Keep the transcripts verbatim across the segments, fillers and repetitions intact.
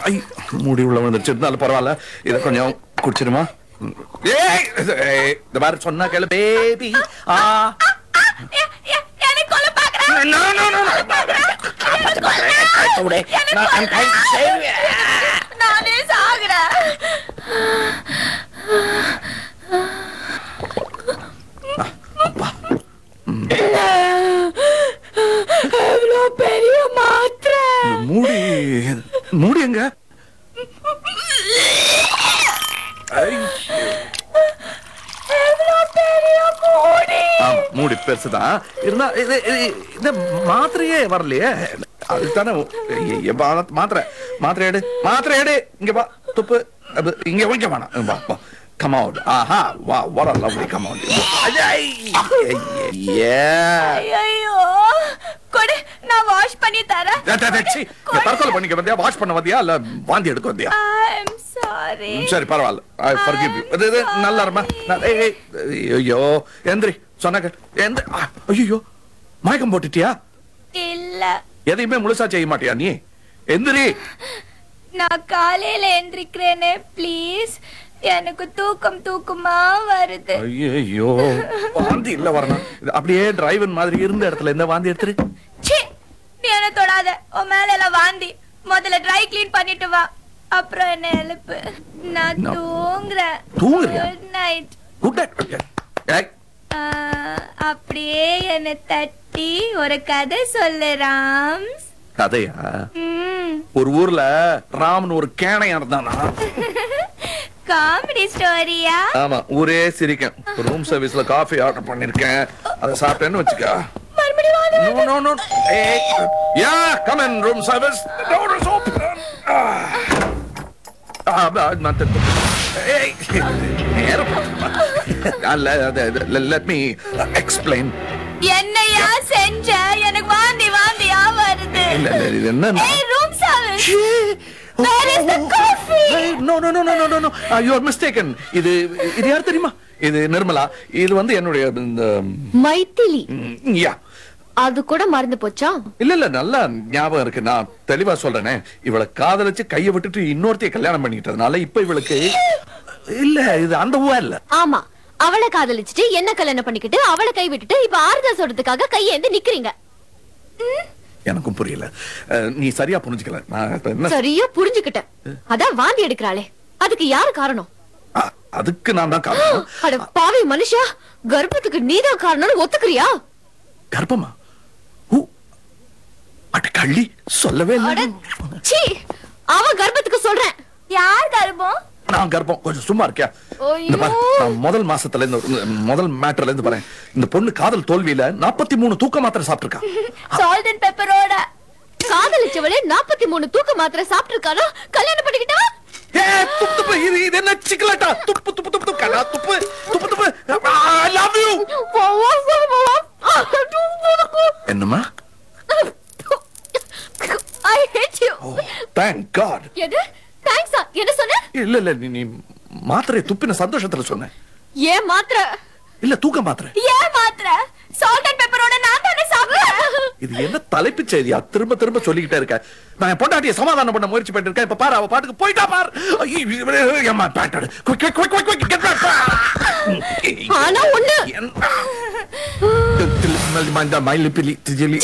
மூடி உள்ள வந்துருச்சு, இருந்தாலும் பரவாயில்ல. இதை கொஞ்சம் குடிச்சிருமா? ஏய், இந்த மாதிரி சொன்னா கேளு பேபி. ஆ நானே சாகுறேன். எவ்வளோ பெரிய மாத்திரை. மூடி மூடி எங்க? மூடி பெருசுதான் இருந்தா இந்த மாத்திரையே வரலையே. அதுதானே மாத்திரை. மாத்திரை எடு, மாத்திரை எடு. இங்க வா, துப்பு இங்க வைக்க வேணாம். வா வா, come out. ஆஹா, வா, what a lovely come out. ஐயோ, கொடு, நான் வாஷ் பண்ணி தரேன். தற்கொலை பண்ணிக்க வந்தியா, வாஷ் பண்ண வந்தியா, இல்ல வாந்தி எடுக்க வந்தியா? I'm sorry. சரி பரவாயில்ல, I forgive you. இது நல்லா இருமா. ஐயோ எந்திரி, சொன்ன கேட்டு. ஐயோ, மயக்கம் போட்டுட்டியா? இல்ல. எதையுமே முழுசா செய்ய மாட்டியா நீ? எந்திரி. நான் காலையில எந்திரிக்கிறேனே, ப்ளீஸ். எனக்கு தூக்கம் தூக்கமா வருது. ஐயோ, வாந்தி இல்ல வரணும். அப்படியே டிரைவன் மாதிரி இருந்த இடத்துல இந்த வாந்தி எடுத்துரு. ச்சீ, நீ என்ன தொடாத. உன் மேல எல்லாம் வாந்தி. முதல்ல ட்ரை கிளீன் பண்ணிட்டு வா, அப்புறம் என்ன எழுப்பு. நான் தூங்குறேன். தூங்குறியா? Good night. Good night. அப்படியே என்ன தட்டி ஒரு கதை சொல்லு ராம்ஸ். கதையா? ஒரு ஊர்ல ராமன் ஒரு கேணையா இருந்தானா? காமெடி ஸ்டோரியா? ஆமா, ஊரே சிரிக்கும். ரூம் சர்வீஸ்ல காஃபி ஆர்டர் பண்ணிருக்கேன், அதை சாப்பிட்டேன்னு வச்சுக்க. No, no, no. Hey, yeah, come in, room service. The door is open. Ah, not that. Hey, let me explain. என்னையா செஞ்ச? எனக்கு வாந்தி வாந்தியா வருது. இல்ல இல்ல, இது என்ன? Hey, room service. Where is the coffee? No, no, no, no, no, no. Uh, you are mistaken. இது இது யார் தெரியுமா? இது நிர்மலா. இது வந்து என்னுடைய இந்த மைதிலி. யா. அது கூட மறந்து போச்சா? இல்ல இல்ல, நல்லா ஞாபகம் இருக்கு. நான் தெளிவா சொல்றேனே, இவளை காதலிச்சு கையை விட்டுட்டு இன்னொருத்தைய கல்யாணம் பண்ணிக்கிட்டதுனால இப்ப இவளுக்கு இல்ல, இது அந்த ஊவா இல்ல. ஆமா, அவளை காதலிச்சுட்டு என்ன கல்யாணம் பண்ணிக்கிட்டு அவளை கை விட்டுட்டு இப்ப ஆறுதல் சொல்றதுக்காக கையேந்தி நிக்கிறீங்க. எனக்கும் புரியல. நீ சரியா புரிஞ்சுக்கல. நான் சரியா புரிஞ்சுக்கிட்டேன். அதான் வாந்தி எடுக்கிறாளே, அதுக்கு யாரு காரணம்? அதுக்கு நான் தான் காரணம். அட பாவி மனுஷா, கர்ப்பத்துக்கு நீதான் காரணம்னு ஒத்துக்கிறியா? கர்ப்பமா? அட கள்ளி, சொல்லவே இல்ல. சீ, அவன் கர்ப்பத்துக்கு சொல்றேன். யார் கர்ப்பம்? நான் கர்ப்பம். கொஞ்சம் சும்மா இருக்கியா? இந்த பாரு, நான் முதல் மாசத்துல இருந்து முதல் மேட்டர்ல இருந்து பாறேன். இந்த பொண்ணு காதல் தோல்வியில நாற்பத்தி மூணு தூக்க மாத்திரை சாப்பிட்டிருக்கா. Salt and பெப்பரோட. காதலிச்சவளே நாற்பத்தி மூணு தூக்க மாத்திரை சாப்பிட்டிருக்கானா? கல்யாணம் பண்ணிக்கிட்டா? ஏ, துப்பு துப்பு, இது இது என்ன சிக்கலட்டா? துப்பு துப்பு துப்பு துப்பு, கண்ணா துப்பு துப்பு துப்பு. I love you. என்னம்மா? I hate you. Oh, thank God. எது? தேங்க்ஸா? என்ன சொன்ன? இல்ல இல்ல, நீ மாத்திரை துப்பின சந்தோஷத்துல சொன்ன. ஏன் மாத்திரை? இல்ல, தூக்க மாத்திரை. ஏன் மாத்திரை? சால்ட் அண்ட் பெப்பரோட நான் தானே சாப்பிடுறேன். இது என்ன தலைப்பு செய்தியா? திரும்ப திரும்ப சொல்லிக்கிட்டே இருக்க. நான் என் பொண்டாட்டியை சமாதானம் பண்ண முயற்சி பண்ணிட்டு இருக்கேன். இப்ப பாரு, அவ பாட்டுக்கு போயிட்டா பாரு. ஏம்மா batted. Quick quick quick quick get back. ஆனா ஒண்ணு. Mind mind பிலி திஜிலி.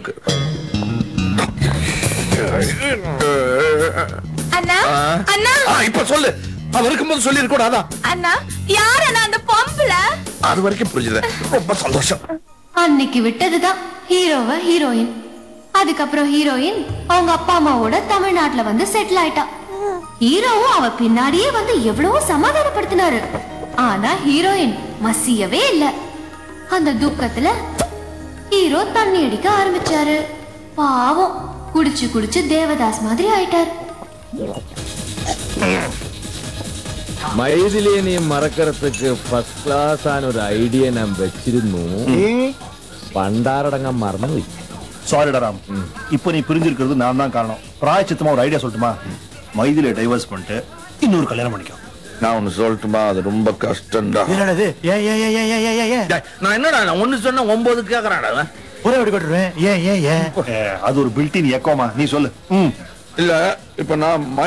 அண்ணா அண்ணா, இப்ப சொல்லு. அவ இருக்கும்போது சொல்லி இருக்க கூடாதா? அண்ணா, யார் அண்ணா அந்த பொம்பள? அது வரைக்கும் புரிஞ்சுது. ரொம்ப சந்தோஷம். அன்னைக்கு விட்டதுதான் ஹீரோவ ஹீரோயின். அதுக்கப்புறம் ஹீரோயின் அவங்க அப்பா அம்மாவோட தமிழ்நாட்டுல வந்து செட்டில் ஆயிட்டா. ஹீரோவும் அவ பின்னாடியே வந்து எவ்வளவோ சமாதானப்படுத்தினாரு. ஆனா ஹீரோயின் மசியவே இல்ல. அந்த துக்கத்துல ஹீரோ தண்ணி அடிக்க ஆரம்பிச்சாரு. பாவம், குடிச்சு குடிச்சு தேவதாஸ் மாதிரி ஆயிட்டாரு. மைதிலியை மறக்கிறதுக்கு ஃபர்ஸ்ட் கிளாஸ் ஆன ஒரு ஐடியா நான் வச்சிருന്നു. பண்டாரடங்க மறந்து. சாரிடா ராம், இப்போ நீ பிரிஞ்சிருக்கிறது நான் தான் காரணம். பிராயச்சித்தமா ஒரு ஐடியா சொல்லட்டுமா? மைதிலியை டைவர்ஸ் பண்ணிட்டு இன்னொரு கல்யாணம் பண்ணிக்கோ. நான் ஒன்னு சொல்லட்டுமா? அது ரொம்ப கஷ்டம்டா. என்னடா ஏன் ஏன் ஏன் ஏன் ஏன் ஏன் ஏன் நான் என்னடா நான் ஒன்னு சொன்ன ஒன்பது கேக்குறாடா. ஒரே அப்படி கட்டுறேன். ஏன் ஏன் ஏன் அது ஒரு பில்டின் எக்கோமா? நீ சொல்லு. இல்ல, இப்ப நான்